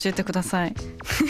教えてください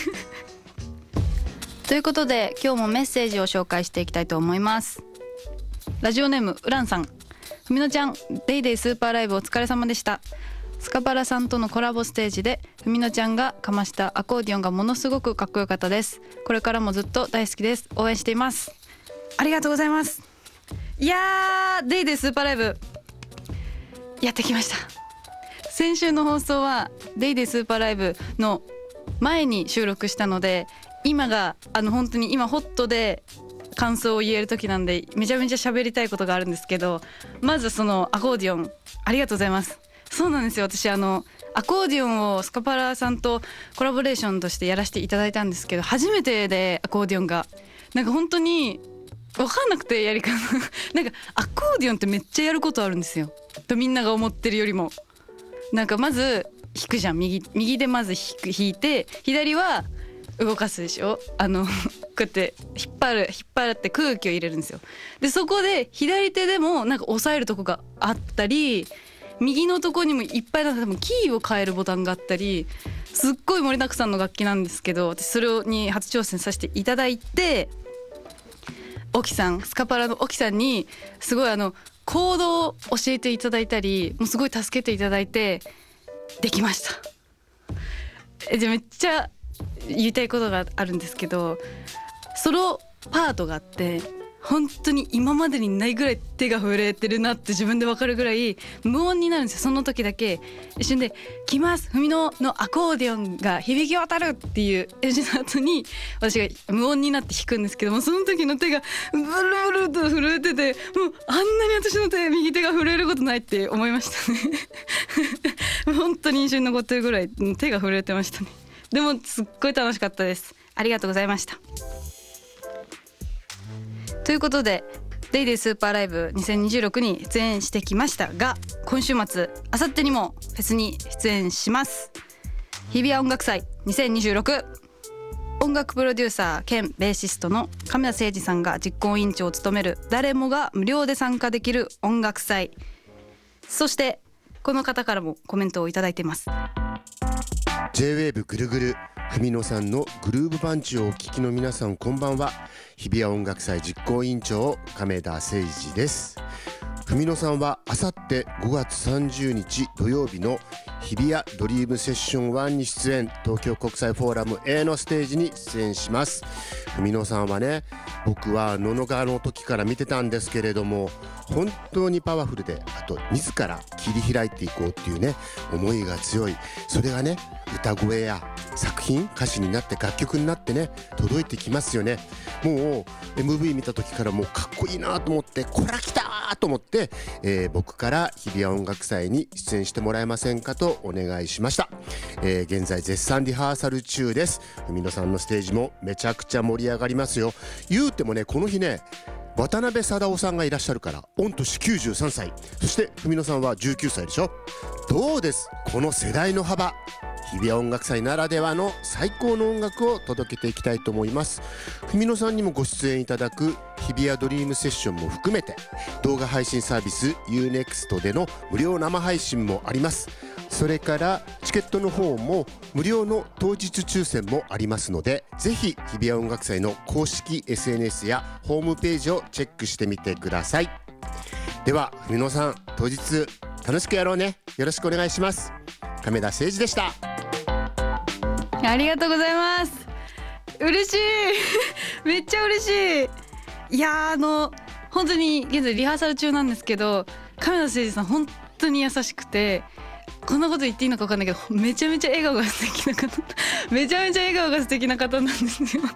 ということで今日もメッセージを紹介していきたいと思います。ラジオネームウランさん、ふみのちゃん、デイデイスーパーライブお疲れ様でした。スカパラさんとのコラボステージでふみのちゃんがかましたアコーディオンがものすごくかっこよかったです。これからもずっと大好きです。応援しています。ありがとうございます。いやー、デイデイスーパーライブやってきました。先週の放送はデイデイスーパーライブの前に収録したので、今が本当に今ホットで感想を言える時なんでめちゃめちゃ喋りたいことがあるんですけど、まずそのアコーディオンありがとうございます。そうなんですよ、私アコーディオンをスカパラさんとコラボレーションとしてやらせていただいたんですけど、初めてでアコーディオンがなんか本当に分かんなくてやり方なんかアコーディオンってめっちゃやることあるんですよとみんなが思ってるよりも。なんかまず弾くじゃん、右でまず弾いて左は動かすでしょ。こうやって引っ張って空気を入れるんですよ。でそこで左手でもなんか押さえるとこがあったり、右のとこにもいっぱいなんか多分キーを変えるボタンがあったり、すっごい盛りだくさんの楽器なんですけど、私それに初挑戦させていただいて、沖さん、スカパラの沖さんにすごいコードを教えていただいたり、もうすごい助けていただいてできました。じゃめっちゃ言いたいことがあるんですけど、ソロパートがあって本当に今までにないぐらい手が震えてるなって自分で分かるぐらい無音になるんですよ。その時だけ一瞬で来ますふみのアコーディオンが響き渡るっていう演じの後に私が無音になって弾くんですけども、その時の手がブルブルと震えてて、もうあんなに私の右手が震えることないって思いましたね本当に印象に残ってるぐらい手が震えてましたね。でもすっごい楽しかったです。ありがとうございました。ということでデイデイスーパーライブ2026に出演してきましたが、今週末あさってにもフェスに出演します。日比谷音楽祭2026、音楽プロデューサー兼ベーシストの亀田誠二さんが実行委員長を務める誰もが無料で参加できる音楽祭。そしてこの方からもコメントをいただいています。 J-WAVE ぐるぐるふみのさんのグルーヴパンチをお聞きの皆さんこんばんは。日比谷音楽祭実行委員長亀田誠二です。ふみのさんはあさって5月30日土曜日の日比谷ドリームセッション1に出演、東京国際フォーラム A のステージに出演します。ふみのさんはね、僕は野々川の時から見てたんですけれども、本当にパワフルで、あと自ら切り開いていこうっていうね思いが強い。それがね歌声や作品歌詞になって楽曲になってね届いてきますよね。もう MV 見た時からもうかっこいいなと思って、こら来たと思って、僕から日比谷音楽祭に出演してもらえませんかとお願いしました。現在絶賛リハーサル中です。ふみのさんのステージもめちゃくちゃ盛り上がりますよ。言うてもねこの日ね渡辺貞夫さんがいらっしゃるから、御年93歳、そしてふみのさんは19歳でしょ。どうですこの世代の幅。日比谷音楽祭ならではの最高の音楽を届けていきたいと思います。ふみのさんにもご出演いただく日比谷ドリームセッションも含めて動画配信サービス UNEXT での無料生配信もあります。それからチケットの方も無料の当日抽選もありますので、ぜひ日比谷音楽祭の公式 SNS やホームページをチェックしてみてください。ではふみのさん、当日楽しくやろうね。よろしくお願いします。亀田誠二でした。 ありがとうございます。嬉しいめっちゃ嬉しい。いや本当に現在リハーサル中なんですけど、亀田誠二さん本当に優しくて、こんなこと言っていいのか分かんないけどめちゃめちゃ笑顔が素敵な方めちゃめちゃ笑顔が素敵な方なんですよ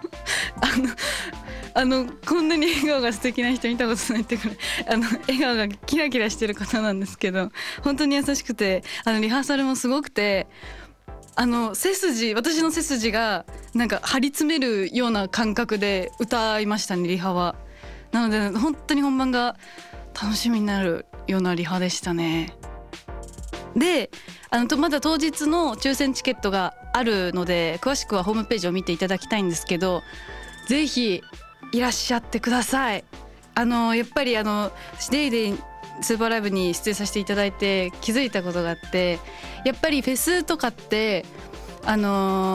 こんなに笑顔が素敵な人見たことないってくらい笑顔がキラキラしてる方なんですけど、本当に優しくてリハーサルもすごくて、私の背筋がなんか張り詰めるような感覚で歌いましたね、リハは。なので本当に本番が楽しみになるようなリハでしたね。でまだ当日の抽選チケットがあるので詳しくはホームページを見ていただきたいんですけど、ぜひいらっしゃってください。やっぱりデイデイスーパーライブに出演させていただいて気づいたことがあって、やっぱりフェスとかってあのー